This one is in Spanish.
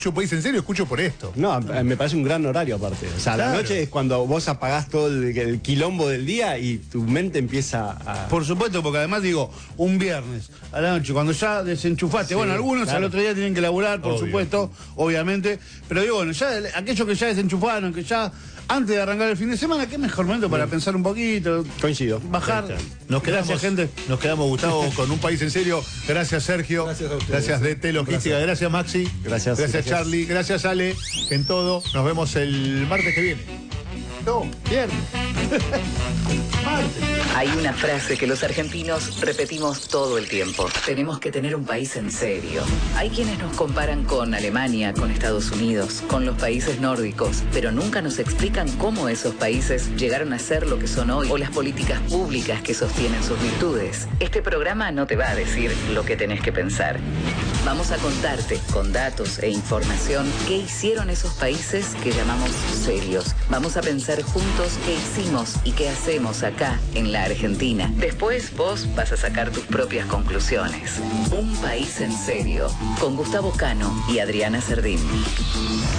Yo país en serio escucho por esto. No, me parece un gran horario aparte. O sea, Claro. la noche es cuando vos apagás todo el quilombo del día y tu mente empieza a... Por supuesto, porque además digo, un viernes a la noche, cuando ya desenchufaste, Sí, bueno, algunos claro. al otro día tienen que laburar, por Obvio. supuesto, obviamente, pero digo, bueno, ya aquellos que ya desenchufaron, que ya antes de arrancar el fin de semana, qué mejor momento para pensar un poquito, Coincido. bajar. Nos quedamos, Gracias, gente. Nos quedamos, Gustavo, con un país en serio. Gracias, Sergio. Gracias a ustedes. Gracias, DT Logística. Gracias, Maxi. Gracias. Gracias, Charlie. Gracias, Ale. En todo. Nos vemos el martes que viene. No, viernes. Martes. Hay una frase que los argentinos repetimos todo el tiempo. Tenemos que tener un país en serio. Hay quienes nos comparan con Alemania, con Estados Unidos, con los países nórdicos, pero nunca nos explican cómo esos países llegaron a ser lo que son hoy o las políticas públicas que sostienen sus virtudes. Este programa no te va a decir lo que tenés que pensar. Vamos a contarte, con datos e información, qué hicieron esos países que llamamos serios. Vamos a pensar juntos qué hicimos y qué hacemos acá, en la Argentina. Después vos vas a sacar tus propias conclusiones. Un país en serio, con Gustavo Cano y Adriana Cerdín.